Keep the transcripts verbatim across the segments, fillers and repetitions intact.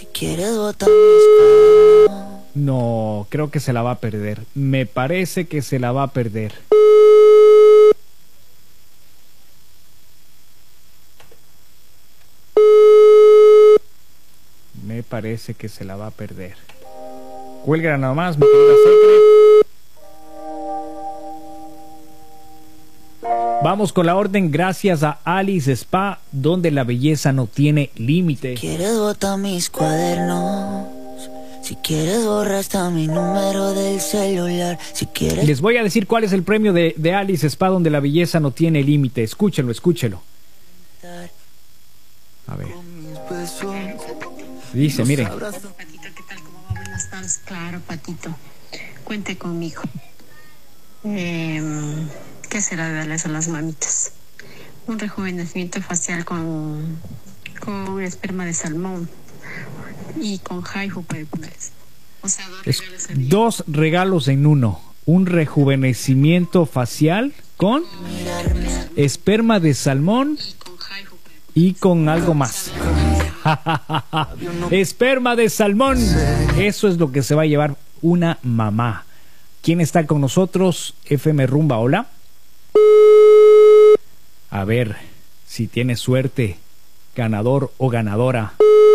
Si quieres botar mis cosas. No, creo que se la va a perder. Me parece que se la va a perder. Me parece que se la va a perder. Cuelga nada más, mi querida Secre. Vamos con la orden gracias a Alice Spa, donde la belleza no tiene límite. Si quieres botar mis cuadernos. Si quieres borra hasta mi número del celular. Si quieres... Les voy a decir cuál es el premio de, de Alice Spa, donde la belleza no tiene límite. Escúchelo, escúchelo. A ver. Dice, miren. Patito, ¿qué tal? ¿Cómo va? Buenas tardes. Claro, Patito. Cuente conmigo. Eh, ¿Qué será de darles a las mamitas? Un rejuvenecimiento facial con, con esperma de salmón y con jaifu puede ponerse. O sea, dos Es regalos en dos regalos en uno. Un rejuvenecimiento facial con esperma de salmón y con jaifu puede ponerse. y con algo más. Esperma de salmón. Eso es lo que se va a llevar una mamá. ¿Quién está con nosotros? F M Rumba, hola. A ver si tiene suerte, ganador o ganadora.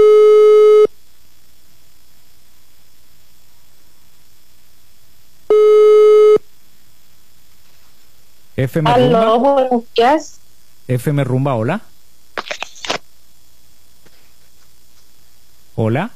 F M Rumba. Aló, buenos días. F M Rumba, hola. Hola.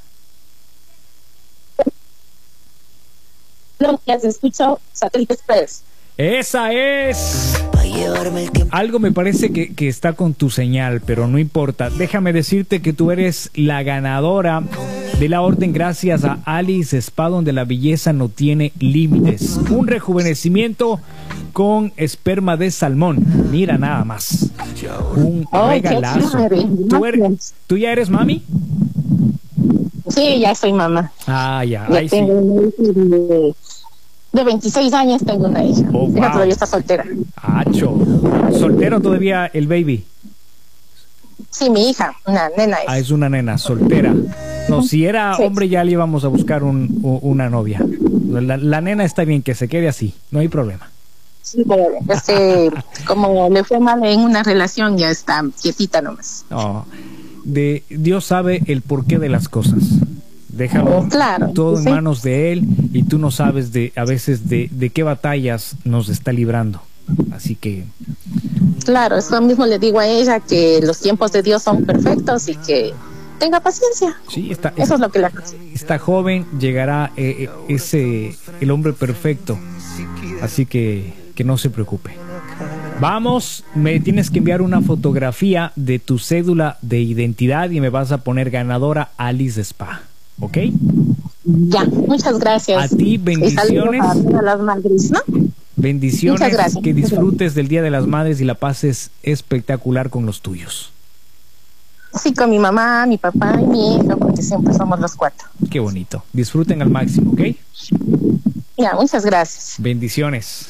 Buenos días, escucho Satélite Express. Esa es. Pa' llevarme el tiempo. Algo me parece que, que está con tu señal, pero no importa. Déjame decirte que tú eres la ganadora de la orden gracias a Alice Spa, donde la belleza no tiene límites. Un rejuvenecimiento con esperma de salmón. Mira nada más. Un Oh, qué regalazo. chévere. ¿Tú, eres- Gracias. ¿Tú ya eres mami? Sí, ya soy mamá. Ah, ya. Ya Ahí sí. tengo una hija de, de veintiséis años, tengo una hija. Oh, Ella wow. todavía está soltera. Acho. ¿Soltero todavía el baby? Sí, mi hija, una nena es. Ah, es una nena soltera. No, si era Sí. hombre ya le íbamos a buscar un, u- una novia. La, la nena está bien, que se quede así, no hay problema. Sí, pero este, como le fue mal en una relación, ya está quietita nomás. No, de, Dios sabe el porqué de las cosas. Déjalo Oh, claro, todo sí. en manos de Él y tú no sabes de a veces de, de qué batallas nos está librando. Así que Claro, eso mismo le digo a ella, que los tiempos de Dios son perfectos y que tenga paciencia. sí, está, Eso es lo que le aconsejo. está joven, llegará eh, eh, ese el hombre perfecto. Así que que no se preocupe. Vamos, me tienes que enviar una fotografía de tu cédula de identidad y me vas a poner ganadora Alice Spa, ¿ok? Ya, muchas gracias. A ti, Y bendiciones. saludos a todas las madres, ¿no? Bendiciones, Muchas gracias. que disfrutes del Día de las Madres y la pases espectacular con los tuyos. Sí, con mi mamá, mi papá y mi hija, porque siempre somos los cuatro. Qué bonito. Disfruten al máximo, ¿ok? Ya, muchas gracias. Bendiciones.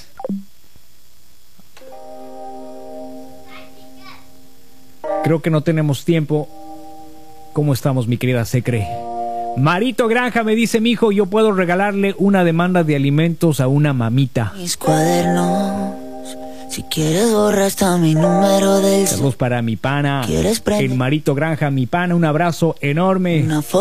Creo que no tenemos tiempo. ¿Cómo estamos, mi querida Secre? Marito Granja me dice, mijo, yo puedo regalarle una demanda de alimentos a una mamita. Mis cuadernos. Si quieres borra hasta mi número del celular. Saludos para mi pana, ¿Quieres prender? el Marito Granja, mi pana, un abrazo enorme. Una foto.